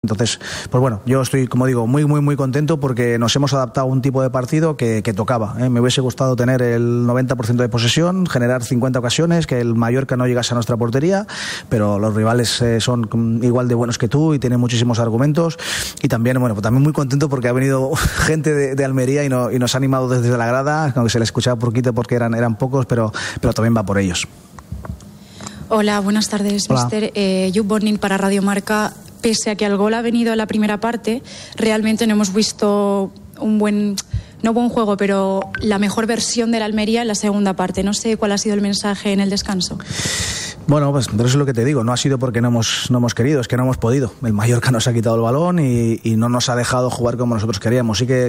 Entonces, pues bueno, yo estoy, como digo, muy contento porque nos hemos adaptado a un tipo de partido que tocaba. Me hubiese gustado tener el 90% de posesión, generar 50 ocasiones, que el Mallorca no llegase a nuestra portería, pero los rivales son igual de buenos que tú y tienen muchísimos argumentos. Y también, bueno, pues también muy contento porque ha venido gente de Almería y nos ha animado desde la grada, aunque se le escuchaba poquito porque eran pocos, pero también va por ellos. Hola, buenas tardes, Hola. mister. Jude Borning para Radio Marca. Pese a que el gol ha venido en la primera parte, realmente no hemos visto no buen juego, pero la mejor versión de la Almería en la segunda parte. No sé cuál ha sido el mensaje en el descanso. Bueno, pues pero eso es lo que te digo, no ha sido porque no hemos querido, es que no hemos podido. El Mallorca nos ha quitado el balón y no nos ha dejado jugar como nosotros queríamos. Sí que